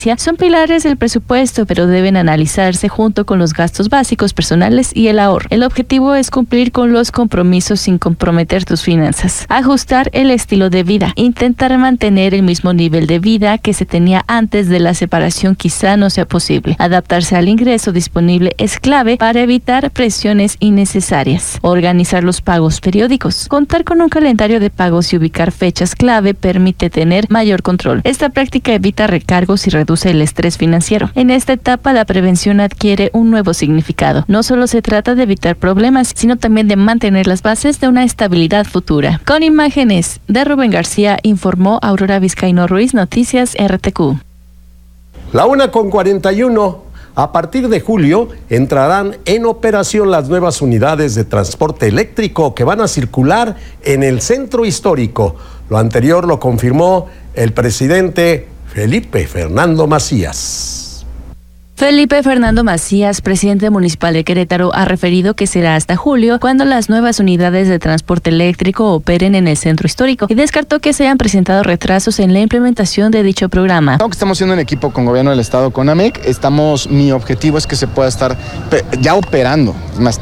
son pilares del presupuesto, pero deben analizarse junto con los gastos básicos personales y el ahorro. El objetivo es cumplir con los compromisos sin comprometer tus finanzas, ajustar el estilo de vida, intentar mantener el mismo nivel de vida que se tenía antes de la separación quizá no sea posible. Adaptarse al ingreso disponible es clave para evitar presiones innecesarias. Organizar los pagos periódicos. Contar con un calendario de pagos y ubicar fechas clave permite tener mayor control. Esta práctica evita recargos y reduce el estrés financiero. En esta etapa la prevención adquiere un nuevo significado. No solo se trata de evitar problemas, sino también de mantener las bases de una estabilidad futura. Con imágenes de Rubén García, informó Aurora Vizcaíno Ruiz, Noticias RTQ. La 1:41. A partir de julio entrarán en operación las nuevas unidades de transporte eléctrico que van a circular en el centro histórico. Lo anterior lo confirmó el presidente Felipe Fernando Macías. Felipe Fernando Macías, presidente municipal de Querétaro, ha referido que será hasta julio cuando las nuevas unidades de transporte eléctrico operen en el centro histórico y descartó que se hayan presentado retrasos en la implementación de dicho programa. Aunque estamos haciendo en equipo con Gobierno del Estado, con AMEC, mi objetivo es que se pueda estar ya operando,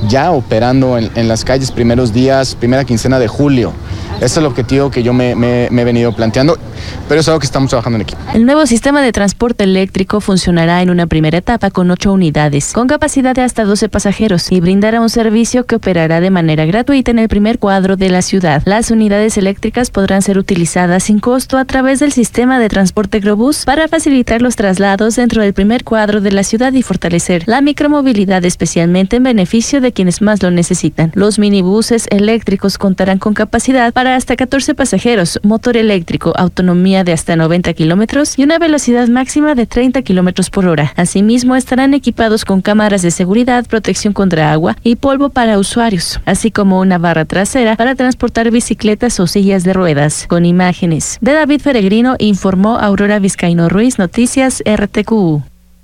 en las calles primeros días, primera quincena de julio. Ese es el objetivo que yo me he venido planteando, pero es algo que estamos trabajando en equipo. El nuevo sistema de transporte eléctrico funcionará en una primera etapa con 8 unidades, con capacidad de hasta 12 pasajeros y brindará un servicio que operará de manera gratuita en el primer cuadro de la ciudad. Las unidades eléctricas podrán ser utilizadas sin costo a través del sistema de transporte Grobús para facilitar los traslados dentro del primer cuadro de la ciudad y fortalecer la micromovilidad, especialmente en beneficio de quienes más lo necesitan. Los minibuses eléctricos contarán con capacidad para hasta 14 pasajeros, motor eléctrico, autonomía de hasta 90 kilómetros y una velocidad máxima de 30 kilómetros por hora. Asimismo, estarán equipados con cámaras de seguridad, protección contra agua y polvo para usuarios, así como una barra trasera para transportar bicicletas o sillas de ruedas. Con imágenes de David Peregrino, informó Aurora Vizcaíno Ruiz, Noticias RTQ.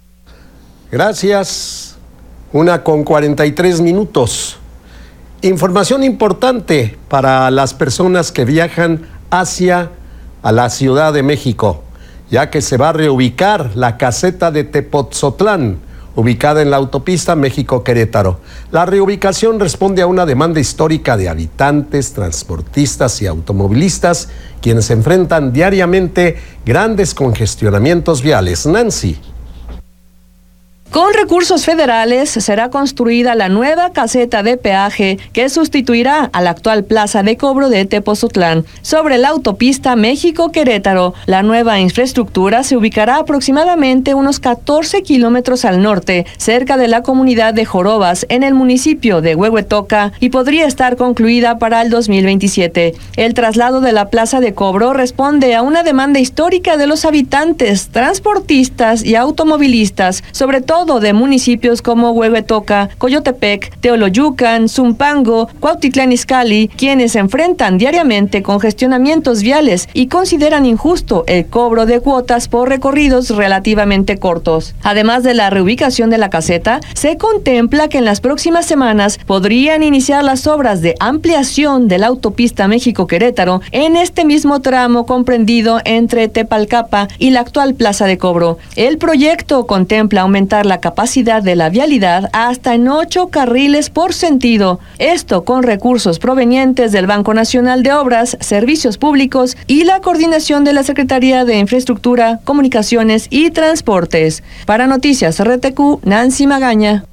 Gracias. 1:43. Información importante para las personas que viajan hacia la Ciudad de México, ya que se va a reubicar la caseta de Tepotzotlán, ubicada en la autopista México-Querétaro. La reubicación responde a una demanda histórica de habitantes, transportistas y automovilistas, quienes enfrentan diariamente grandes congestionamientos viales. Nancy. Con recursos federales será construida la nueva caseta de peaje que sustituirá a la actual plaza de cobro de Tepoztlán sobre la autopista México-Querétaro. La nueva infraestructura se ubicará aproximadamente unos 14 kilómetros al norte, cerca de la comunidad de Jorobas, en el municipio de Huehuetoca, y podría estar concluida para el 2027. El traslado de la plaza de cobro responde a una demanda histórica de los habitantes, transportistas y automovilistas, sobre todo de municipios como Huehuetoca, Coyotepec, Teoloyucan, Zumpango, Cuautitlán Izcalli, quienes enfrentan diariamente congestionamientos viales y consideran injusto el cobro de cuotas por recorridos relativamente cortos. Además de la reubicación de la caseta, se contempla que en las próximas semanas podrían iniciar las obras de ampliación de la autopista México-Querétaro en este mismo tramo comprendido entre Tepalcapa y la actual plaza de cobro. El proyecto contempla aumentar la capacidad de la vialidad hasta en 8 carriles por sentido. Esto con recursos provenientes del Banco Nacional de Obras, Servicios Públicos y la coordinación de la Secretaría de Infraestructura, Comunicaciones y Transportes. Para Noticias RTQ, Nancy Magaña.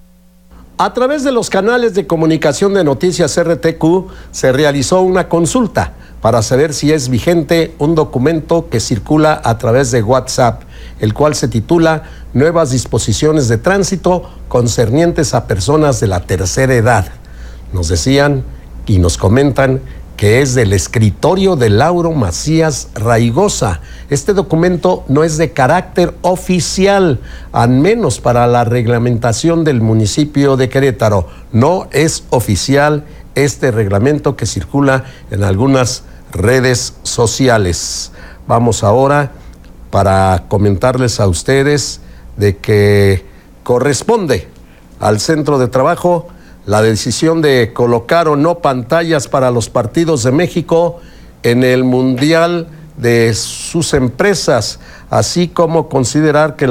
A través de los canales de comunicación de Noticias RTQ se realizó una consulta para saber si es vigente un documento que circula a través de WhatsApp, el cual se titula Nuevas disposiciones de tránsito concernientes a personas de la tercera edad. Nos decían y nos comentan que es del escritorio de Lauro Macías Raigosa. Este documento no es de carácter oficial, al menos para la reglamentación del municipio de Querétaro. No es oficial este reglamento que circula en algunas redes sociales. Vamos ahora para comentarles a ustedes de que corresponde al centro de trabajo la decisión de colocar o no pantallas para los partidos de México en el Mundial de sus empresas, así como considerar que